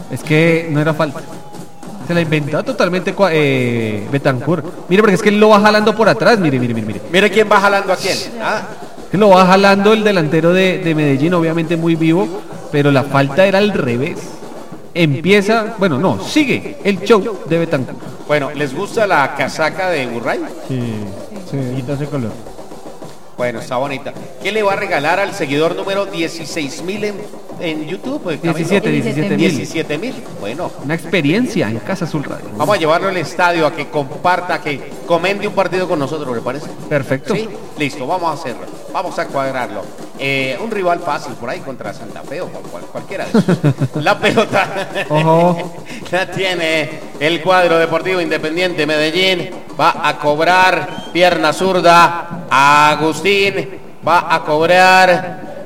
Es que no era falta. Se la inventó totalmente Bentancur. Mire, porque es que él lo va jalando por atrás. Mire. Mire quién va jalando a quién. Que lo va jalando el delantero de Medellín, obviamente muy vivo, pero la falta era al revés. Empieza, bueno, no, sigue el show de Bentancur. Bueno, ¿les gusta la casaca de Burray? Sí, bonito ese color. Bueno, está bonita. ¿Qué le va a regalar al seguidor número 16.000 en YouTube? 17.000. Bueno. Una experiencia en Casa Azul Radio. Vamos a llevarlo al estadio, a que comparta, a que comente un partido con nosotros, ¿le parece? Perfecto. Sí, listo, vamos a hacerlo. Vamos a cuadrarlo. Un rival fácil por ahí contra Santa Fe o cualquiera de esos. La pelota la tiene el cuadro Deportivo Independiente Medellín. Va a cobrar pierna zurda Agustín. Va a cobrar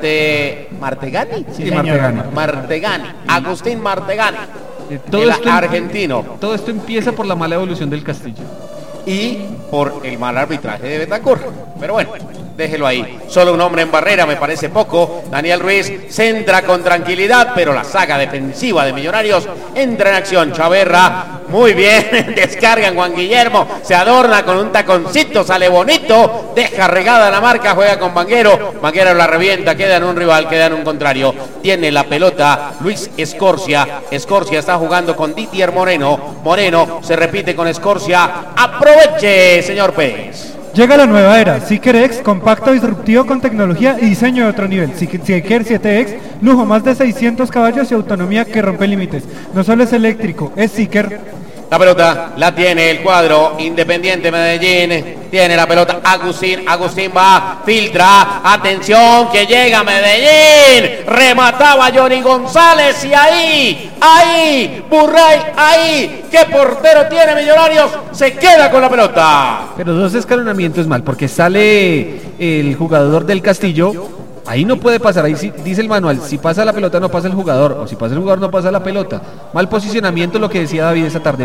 Martegani. Sí, Martegani. Agustín Martegani. Todo el argentino. Todo esto empieza por la mala evolución del Castillo. Y por el mal arbitraje de Bentancur. Pero bueno, déjelo ahí. Solo un hombre en barrera, me parece poco. Daniel Ruiz centra con tranquilidad, pero la saga defensiva de Millonarios entra en acción. Chaverra, muy bien, descargan Juan Guillermo, se adorna con un taconcito, sale bonito, deja regada la marca, juega con Vanguero. Vanguero la revienta, queda en un rival, queda en un contrario. Tiene la pelota Luis Escorcia. Escorcia está jugando con Didier Moreno. Moreno se repite con Escorcia. Aproveche, señor Pérez. Llega la nueva era, Seeker X, compacto, disruptivo con tecnología y diseño de otro nivel. Seeker 7X, lujo, más de 600 caballos y autonomía que rompe límites. No solo es eléctrico, es Seeker. La pelota la tiene el cuadro Independiente Medellín. Tiene la pelota Agustín va, filtra, atención que llega Medellín. Remataba Johnny González y ahí, Burray, ahí. ¿Qué portero tiene Millonarios? Se queda con la pelota. Pero dos escalonamientos mal, porque sale el jugador del Castillo. Ahí no puede pasar, ahí sí, dice el manual, si pasa la pelota no pasa el jugador, o si pasa el jugador no pasa la pelota. Mal posicionamiento, lo que decía David esa tarde.